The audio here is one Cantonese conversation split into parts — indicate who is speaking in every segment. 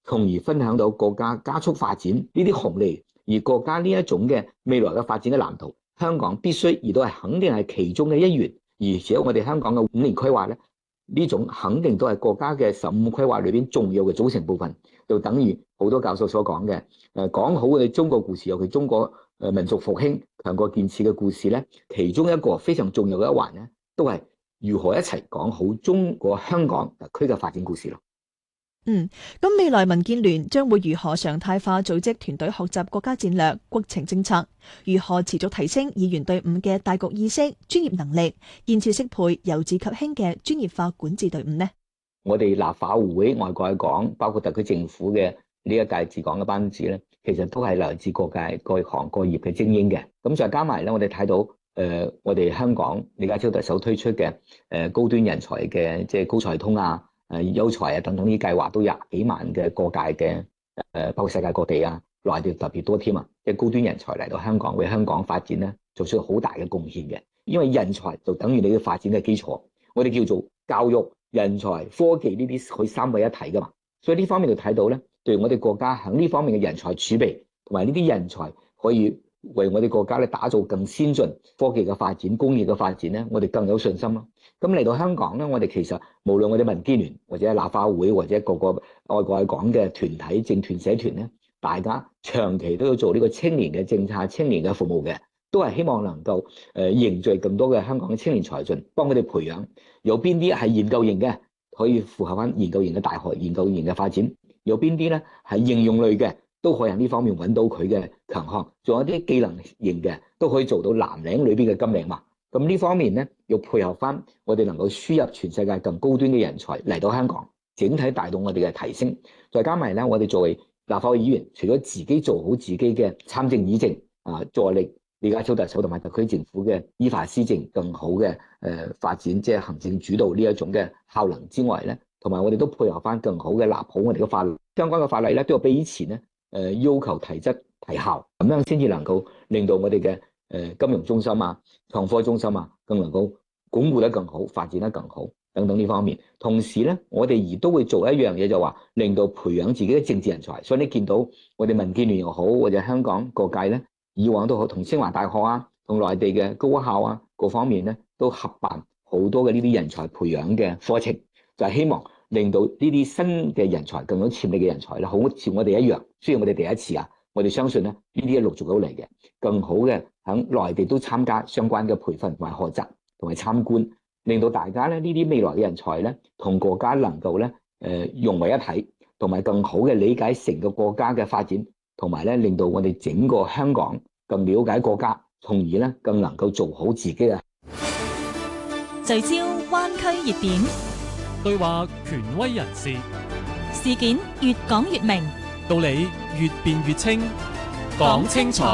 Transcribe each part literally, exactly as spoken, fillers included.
Speaker 1: 從而分享到國家加速發展呢啲紅利。而國家呢一種嘅未來嘅發展嘅藍圖，香港必須而都係肯定係其中嘅一員。而且我哋香港嘅五年規劃咧，呢種肯定都係國家嘅十五規劃裏邊重要嘅組成部分。就等於好多教授所講嘅，誒講好我哋中國故事，尤其中國誒民族復興、強國建設嘅故事咧，其中一個非常重要嘅一環咧，都係如何一齊講好中國香港特區嘅發展故事咯。
Speaker 2: 嗯，咁未來民建聯將會如何常態化組織團隊學習國家戰略、國情政策？如何持續提升議員隊伍嘅大局意識、專業能力，建設適配由治及興嘅專業化管治隊伍呢？
Speaker 1: 我哋立法會外國嚟講，包括特區政府嘅呢一屆治港嘅班子咧，其實都係來自各界各行各業嘅精英嘅。咁再加埋咧，我哋睇到誒、呃，我哋香港李家超特首推出嘅誒、呃、高端人才嘅即係高才通啊、誒優才啊等等呢啲計劃，都廿幾萬嘅各界嘅誒、呃，包括世界各地啊、內地特別多添啊，即係高端人才嚟到香港，為香港發展咧做出好大嘅貢獻嘅。因為人才就等於你嘅發展嘅基礎，我哋叫做教育、人才、科技呢啲可以三位一體噶嘛，所以呢方面就睇到咧，對我哋國家喺呢方面嘅人才儲備同埋呢啲人才可以為我哋國家咧打造更先進科技嘅發展、工業嘅發展咧，我哋更有信心咯。咁嚟到香港咧，我哋其實無論我哋民建聯或者立法會或者各個外國嚟講嘅團體、政團、社團咧，大家長期都要做呢個青年嘅政策、青年嘅服務嘅。都係希望能夠誒凝聚更多嘅香港嘅青年才俊，幫佢哋培養。有邊啲係研究型嘅，可以符合翻研究型嘅大學、研究型嘅發展；有邊啲咧係應用類嘅，都可以喺呢方面揾到佢嘅強項。仲有啲技能型嘅，都可以做到藍領裏邊嘅金領嘛。咁呢方面咧，要配合翻我哋能夠輸入全世界更高端嘅人才嚟到香港，整體帶動我哋嘅提升。再加埋咧，我哋作為立法會議員，除咗自己做好自己嘅參政議政啊，助力李家超特首同埋特區政府嘅依法施政更好嘅誒發展，即係行政主導呢一種嘅效能之外咧，同埋我哋都配合翻更好嘅立好我哋嘅法律，相關嘅法例咧都要比以前咧誒要求提質提效，咁樣先至能夠令到我哋嘅誒金融中心啊、創科中心啊更能夠鞏固得更好、發展得更好等等呢方面。同時咧，我哋亦都會做一樣嘢，就話令到培養自己嘅政治人才。所以你見到我哋民建聯又好，或者香港各界咧，以往都好同清華大學啊、同內地嘅高校啊各方面咧，都合辦好多嘅呢啲人才培養嘅課程，就係希望令到呢啲新嘅人才、更有潛力嘅人才咧，好似我哋一樣。雖然我哋第一次啊，我哋相信咧呢啲一陸續到嚟嘅，更好嘅喺內地都參加相關嘅培訓同埋學習同埋參觀，令到大家咧呢啲未來嘅人才咧，同國家能夠咧誒融為一體，同埋更好嘅理解成個國家嘅發展。同埋咧，令到我哋整個香港更了解國家，從而咧更能夠做好自己嘅。
Speaker 3: 聚焦灣區熱點，
Speaker 4: 對話權威人士，
Speaker 3: 事件越講越明，
Speaker 4: 道理越辯越清，講清楚，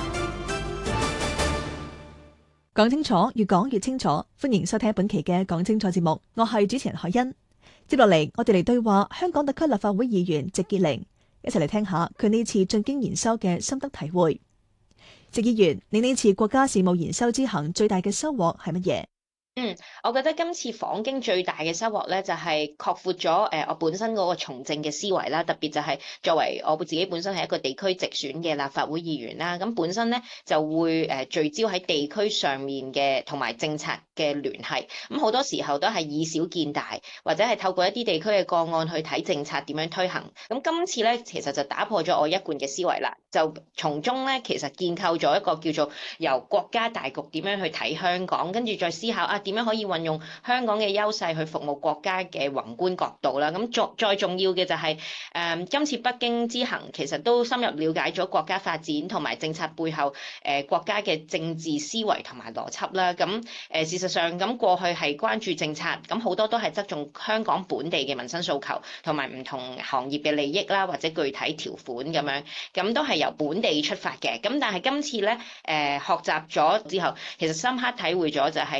Speaker 2: 講清楚，越講越清楚。歡迎收聽本期嘅講清楚節目，我係主持人海欣。接落嚟，我哋嚟對話香港特區立法會議員席潔玲。一齊嚟聽下佢呢次進京研修嘅心得體會。席議員，你呢次國家事務研修之行最大嘅收穫係乜嘢？
Speaker 5: 嗯，我覺得今次訪京最大嘅收穫咧，就係擴闊咗誒我本身嗰個從政嘅思維啦。特別就係作為我自己本身係一個地區直選嘅立法會議員啦，咁本身咧就會誒聚焦喺地區上面嘅同埋政策嘅聯繫。咁好多時候都係以小見大，或者係透過一啲地區嘅個案去睇政策點樣推行。咁今次咧其實就打破咗我一貫嘅思維啦，就從中咧其實建構咗一個叫做由國家大局點樣去睇香港，跟住再思考啊，點樣可以運用香港嘅優勢去服務國家嘅宏觀角度啦？咁再再重要嘅就係、是、誒、呃、今次北京之行，其實都深入了解咗國家發展同埋政策背後誒、呃、國家嘅政治思維同埋邏輯啦。咁誒、呃、事實上咁過去係關注政策，咁好多都係側重香港本地嘅民生訴求同埋唔同行業嘅利益啦，或者具體條款咁樣，咁都係由本地出發嘅。咁但係今次咧誒、呃、學習咗之後，其實深刻體會咗就係國家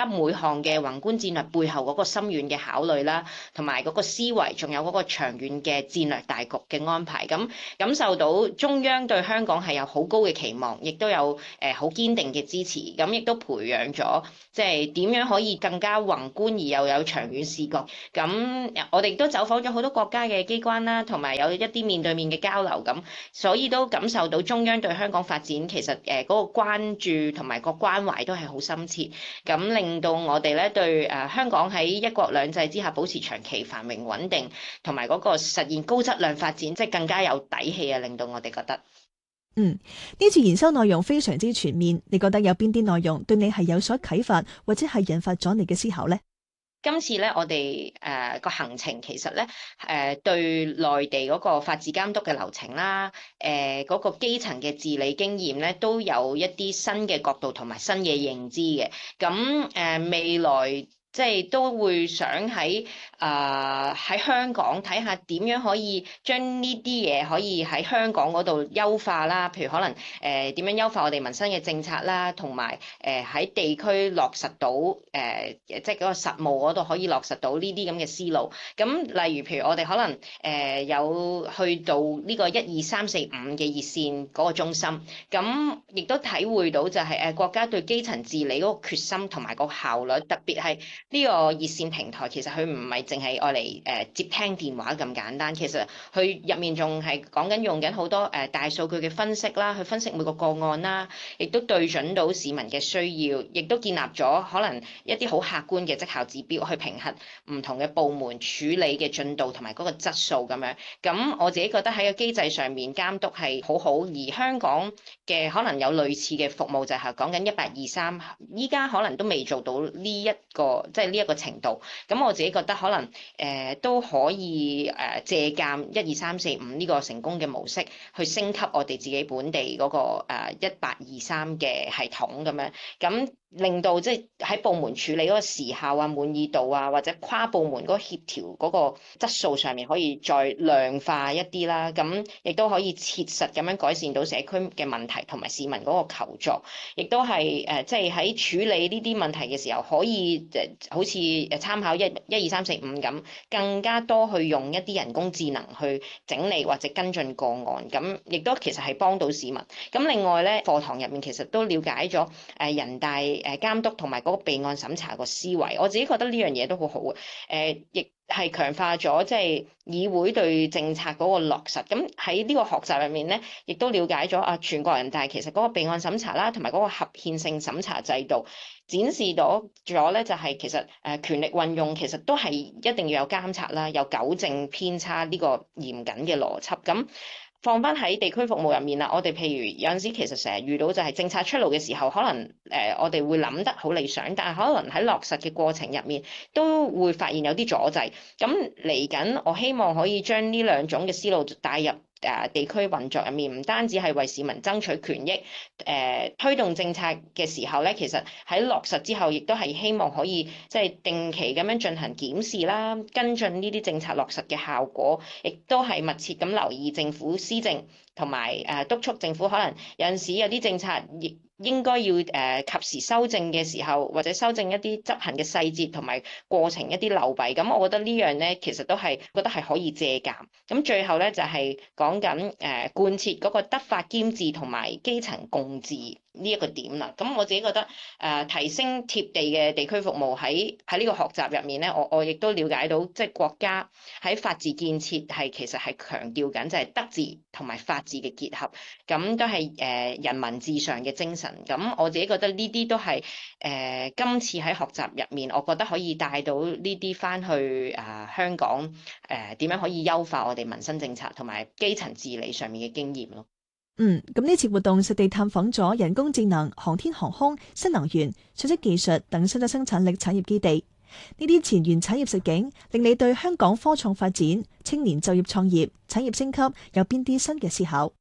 Speaker 5: 每項嘅宏觀戰略背後嗰個深遠嘅考慮啦，同埋嗰個思維，仲有嗰個長遠嘅戰略大局嘅安排。咁感受到中央對香港係有好高嘅期望，亦都有誒好堅定嘅支持。咁亦都培養咗即係點樣可以更加宏觀而又有長遠視覺。咁我哋亦都走訪咗好多國家嘅機關啦，同埋有一啲面對面嘅交流。咁所以都感受到中央對香港發展其實誒嗰個關注同埋個關懷都係好深切，咁令到我哋咧對誒香港喺一國兩制之下保持長期繁榮穩定，同埋嗰個實現高質量發展，即係更加有底氣啊！令到我哋覺得，
Speaker 2: 嗯，呢次研修內容非常之全面，你覺得有邊啲內容對你係有所啟發，或者係引發咗你嘅思考呢？
Speaker 5: 今次咧，我哋誒個行程其實咧，誒、呃、對內地嗰個法治監督嘅流程啦，誒、呃、嗰、那個基層嘅治理經驗咧，都有一啲新嘅角度同埋新嘅認知嘅。咁誒、呃、未來即係都會想喺啊喺香港睇下點樣可以將呢啲嘢可以喺香港嗰度優化啦，譬如可能誒點樣優化我哋民生嘅政策啦，同埋誒喺地區落實到誒、呃、即係嗰個實務嗰度可以落實到呢啲咁嘅思路。咁例如譬如我哋可能誒、呃、有去到呢個一二三四五嘅熱線嗰個中心，咁亦都體會到就係誒國家對基層治理嗰個決心同埋個效率，特別係呢個熱線平台，其實佢唔係淨係愛嚟誒接聽電話咁簡單，其實佢入面仲係講緊用緊好多誒大數據嘅分析啦，去分析每個個案啦，亦都對準到市民嘅需要，亦都建立咗可能一啲好客觀嘅績效指標去評核唔同嘅部門處理嘅進度同埋嗰個質素咁樣。咁我自己覺得喺個機制上面監督係好好，而香港嘅可能有類似嘅服務就係講緊一八二三，依家可能都未做到呢一個。即係呢一個程度，咁我自己覺得可能誒、呃、都可以誒、呃、借鑑一二三四五呢個成功嘅模式，去升級我哋自己本地嗰、那個一八二三嘅系統咁樣，咁令到即係喺部門處理嗰個時效啊、滿意度啊，或者跨部門嗰個協調嗰個質素上面可以再量化一啲啦，咁亦都可以切實咁樣改善到社區嘅問題同埋市民嗰個求助，亦都係誒即係喺處理呢啲問題嘅時候可以誒。好似誒參考一一二三四五咁，更加多去用一啲人工智能去整理或者跟進個案，咁亦都其實係幫到市民。咁另外咧，課堂入面其實都了解咗誒人大誒監督同埋嗰個備案審查個思維，我自己覺得呢樣嘢都好好嘅。誒亦係強化咗即係議會對政策嗰個落實。咁喺呢個學習入面咧，亦都了解咗啊全國人大其實嗰個備案審查啦，同埋嗰個合憲性審查制度。展示到咗咧，就係其實誒權力運用其實都係一定要有監察啦，有糾正偏差呢個嚴謹嘅邏輯。咁放翻喺地區服務入面啦，我哋譬如有陣時其實成日遇到就係政策出爐嘅時候，可能誒我哋會諗得好理想，但係可能喺落實嘅過程入面都會發現有啲阻滯。咁嚟緊，我希望可以將呢兩種嘅思路帶入誒地區運作入面，唔單止係為市民爭取權益，誒、呃、推動政策嘅時候咧，其實喺落實之後，亦都係希望可以即係、就是、定期咁樣進行檢視啦，跟進呢啲政策落實嘅效果，亦都係密切咁留意政府施政，同埋誒督促政府可能有陣時有啲政策亦應該要誒及時修正嘅時候，或者修正一啲執行嘅細節同埋過程一啲流弊，咁我覺得呢樣咧其實都係覺得係可以借鑑。咁最後咧就係講緊誒貫徹嗰個德法兼治同埋基層共治呢一個點啦。咁我自己覺得誒、呃、提升貼地嘅地區服務喺喺呢個學習入面咧，我我亦都了解到即係國家喺法治建設係其實係強調緊就係德治同埋法治嘅結合，咁都係誒、呃、人民至上嘅精神。咁我自己覺得呢啲都係誒、呃、今次喺學習入面，我覺得可以帶到呢啲翻去啊、呃、香港誒點、呃、樣可以優化我哋民生政策同埋基層治理上面嘅經驗咯。
Speaker 2: 嗯，咁呢次活動實地探訪咗人工智能、航天航空、新能源、信息技術等新質生產力產業基地。呢啲前沿產業實景，令你對香港科創發展、青年就業創業、產業升級有邊啲新嘅思考？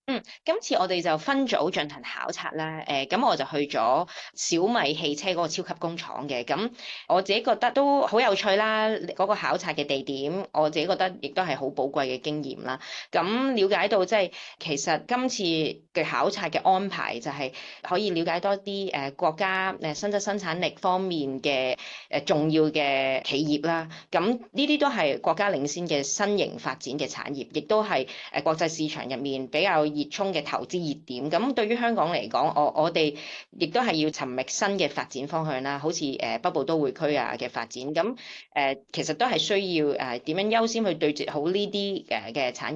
Speaker 5: 嗯，今次我哋就分組進行考察啦。誒、呃，咁我就去咗小米汽車嗰個超級工廠嘅。咁我自己覺得都好有趣啦。嗰、那個考察嘅地點，我自己覺得亦都係好寶貴嘅經驗啦。咁了解到即係其實今次嘅考察嘅安排就係可以了解多啲誒國家誒新質生產力方面嘅誒重要嘅企業啦。咁呢啲都係國家領先嘅新型發展嘅產業，亦都係誒國際市場入面比較熱衷嘅投資熱點。咁對於香港嚟講，我我哋亦都係要尋覓新嘅發展方向啦，好似誒北部都會區啊嘅發展。咁誒其實都係需要誒點樣優先去對接好呢啲誒嘅產業。